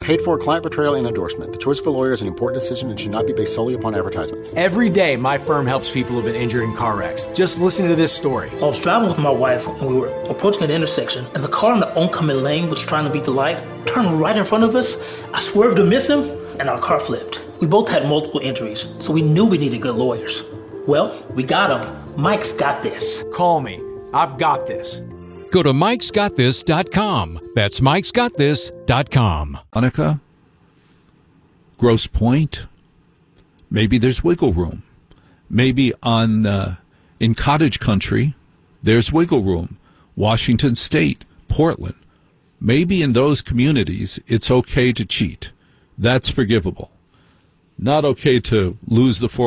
Paid for client portrayal and endorsement. The choice of a lawyer is an important decision and should not be based solely upon advertisements. Every day, my firm helps people who've been injured in car wrecks. Just listen to this story. I was driving with my wife and we were approaching an intersection, and the car in the oncoming lane was trying to beat the light, turned right in front of us. I swerved to miss him, and our car flipped. We both had multiple injuries, so we knew we needed good lawyers. Well, we got him. Mike's got this. Call me. I've got this. Go to mikesgotthis.com. That's mikesgotthis.com. Monica, Grosse Pointe, maybe there's wiggle room. Maybe in cottage country, there's wiggle room. Washington State, Portland. Maybe in those communities, it's okay to cheat. That's forgivable. Not okay to lose the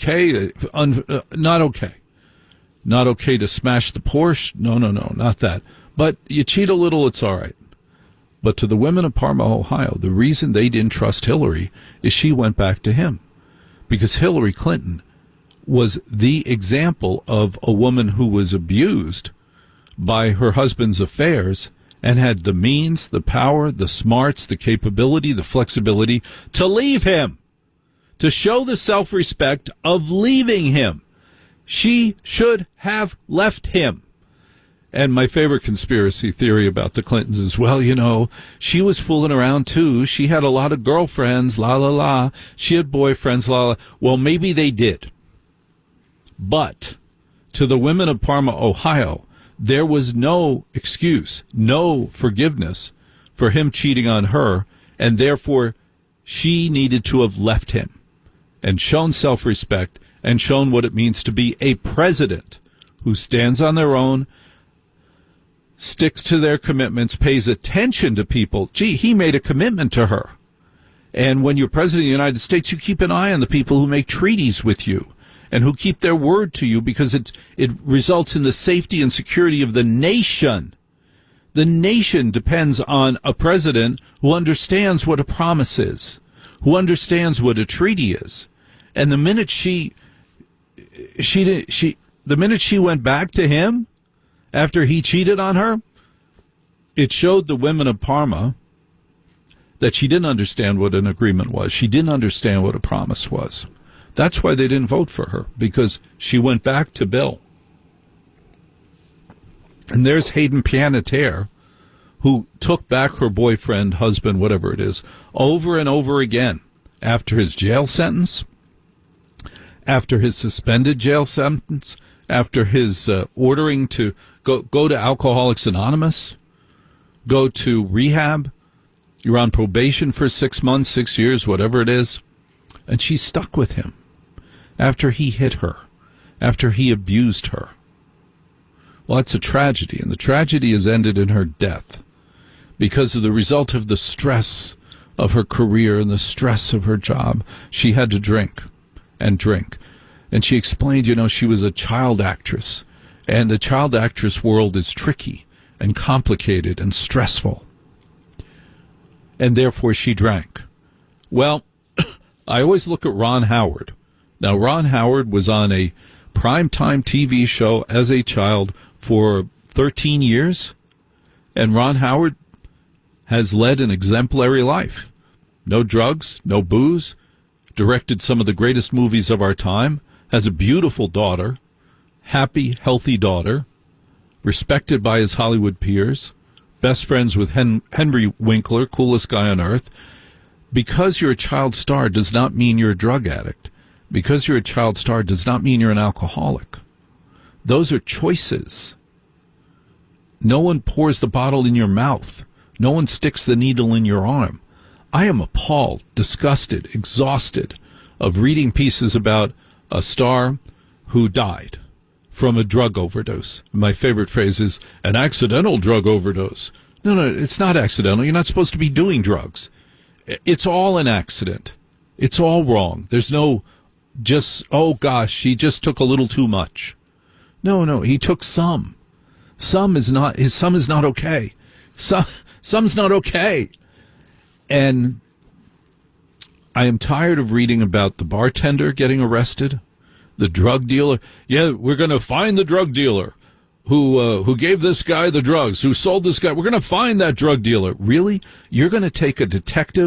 401k. Not okay. Not okay to smash the Porsche. No, not that. But you cheat a little, it's all right. But to the women of Parma, Ohio, the reason they didn't trust Hillary is she went back to him. Because Hillary Clinton was the example of a woman who was abused by her husband's affairs and had the means, the power, the smarts, the capability, the flexibility to leave him, to show the self-respect of leaving him. She should have left him. And my favorite conspiracy theory about the Clintons is, well, you know, she was fooling around too. She had a lot of girlfriends, la la la. She had boyfriends, la la. Well, maybe they did. But to the women of Parma, Ohio, there was no excuse, no forgiveness for him cheating on her, and therefore she needed to have left him and shown self-respect and shown what it means to be a president who stands on their own, sticks to their commitments, pays attention to people. Gee, he made a commitment to her. And when you're president of the United States, you keep an eye on the people who make treaties with you and who keep their word to you, because it results in the safety and security of the nation. The nation depends on a president who understands what a promise is, who understands what a treaty is. And the minute she went back to him after he cheated on her, it showed the women of Parma that she didn't understand what an agreement was. She didn't understand what a promise was. That's why they didn't vote for her, because she went back to Bill. And there's Hayden Panettiere, who took back her boyfriend, husband, whatever it is, over and over again after his jail sentence, after his suspended jail sentence, after his ordering to go to Alcoholics Anonymous, go to rehab. You're on probation for 6 months, 6 years, whatever it is. And she stuck with him after he hit her, after he abused her. Well, that's a tragedy, and the tragedy has ended in her death because of the result of the stress of her career and the stress of her job. She had to drink and drink. And she explained, you know, she was a child actress, and the child actress world is tricky and complicated and stressful. And therefore she drank. Well, I always look at Ron Howard. Now, Ron Howard was on a primetime TV show as a child for 13 years, and Ron Howard has led an exemplary life. No drugs, no booze, directed some of the greatest movies of our time, has a beautiful daughter, happy, healthy daughter, respected by his Hollywood peers, best friends with Henry Winkler, coolest guy on earth. Because you're a child star does not mean you're a drug addict. Because you're a child star does not mean you're an alcoholic. Those are choices. No one pours the bottle in your mouth. No one sticks the needle in your arm. I am appalled, disgusted, exhausted of reading pieces about a star who died from a drug overdose. My favorite phrase is an accidental drug overdose. No, it's not accidental. You're not supposed to be doing drugs. It's all an accident. It's all wrong. There's no just, oh gosh, he just took a little too much. No, he took some. Some is not okay. Some's not okay. And I am tired of reading about the bartender getting arrested, the drug dealer. Yeah, we're going to find the drug dealer who gave this guy the drugs, who sold this guy. We're going to find that drug dealer. Really? You're going to take a detective